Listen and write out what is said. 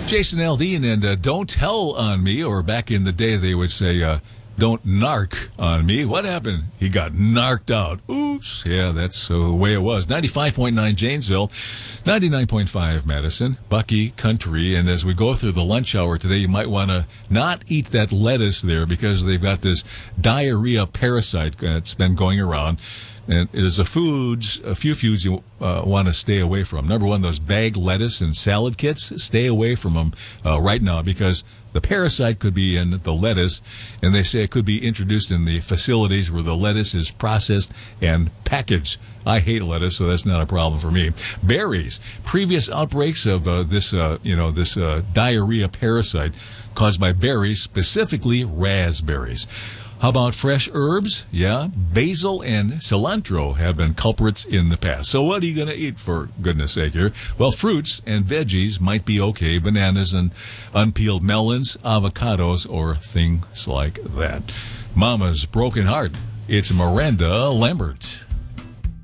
Jason Aldean and Don't Tell on Me, or back in the day they would say, don't narc on me. What happened? He got narked out. Oops. Yeah, that's the way it was. 95.9 Janesville, 99.5 Madison, Bucky Country. And as we go through the lunch hour today, you might want to not eat that lettuce there because they've got this diarrhea parasite that's been going around. And it is a few foods you want to stay away from. Number one, those bag lettuce and salad kits. Stay away from them right now because the parasite could be in the lettuce, and they say it could be introduced in the facilities where the lettuce is processed and packaged. I hate lettuce, so that's not a problem for me. Berries. Previous outbreaks of this diarrhea parasite caused by berries, specifically raspberries. How about fresh herbs? Yeah, basil and cilantro have been culprits in the past. So what are you going to eat, for goodness sake here? Well, fruits and veggies might be okay. Bananas and unpeeled melons, avocados, or things like that. Mama's Broken Heart. It's Miranda Lambert.